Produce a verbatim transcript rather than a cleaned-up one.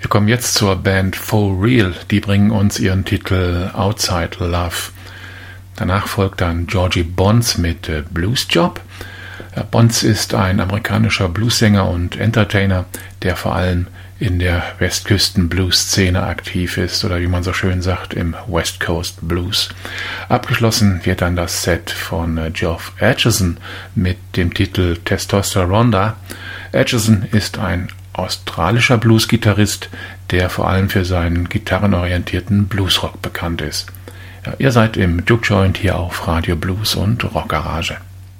Wir kommen jetzt zur Band For Real. Die bringen uns ihren Titel Outside Love. Danach folgt dann Georgie Bonds mit äh, Blues Job. Äh, Bonds ist ein amerikanischer Bluessänger und Entertainer, der vor allem in der Westküsten-Blues-Szene aktiv ist oder wie man so schön sagt, im West Coast Blues. Abgeschlossen wird dann das Set von äh, Geoff Acheson mit dem Titel Testosteronda. Acheson ist ein australischer Blues-Gitarrist, der vor allem für seinen gitarrenorientierten Bluesrock bekannt ist. Ja, ihr seid im Juke Joint hier auf Radio Blues und Rockgarage.